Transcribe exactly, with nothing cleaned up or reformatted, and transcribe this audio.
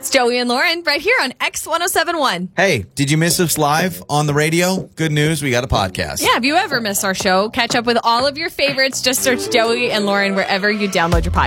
It's Joey and Lauren right here on X one oh seven point one. Hey, did you miss us live on the radio? Good news, we got a podcast. Yeah, if you ever miss our show, catch up with all of your favorites. Just search Joey and Lauren wherever you download your podcast.